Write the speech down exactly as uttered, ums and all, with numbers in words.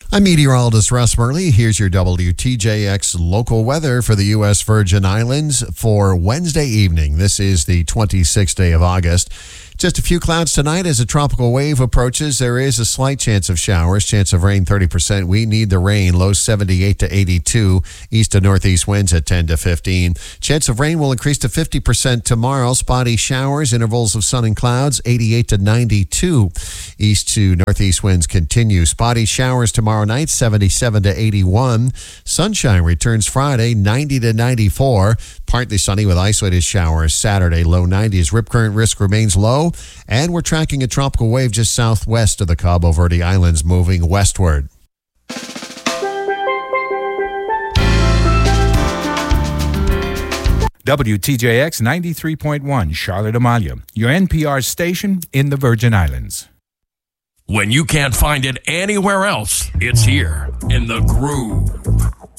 I'm meteorologist Russ Murley. Here's your W T J X local weather for the U S Virgin Islands for Wednesday evening. This is the twenty-sixth day of August. Just a few clouds tonight as a tropical wave approaches. There is a slight chance of showers, chance of rain thirty percent. We need the rain, low seventy-eight to eighty-two, east to northeast winds at ten to fifteen. Chance of rain will increase to fifty percent tomorrow. Spotty showers, intervals of sun and clouds, eighty-eight to ninety-two. East to northeast winds continue. Spotty showers tomorrow night, seventy-seven to eighty-one. Sunshine returns Friday, ninety to ninety-four. Partly sunny with isolated showers Saturday, low nineties. Rip current risk remains low, and we're tracking a tropical wave just southwest of the Cabo Verde Islands moving westward. W T J X ninety-three point one, Charlotte Amalia, your N P R station in the Virgin Islands. When you can't find it anywhere else, it's here in the Groove.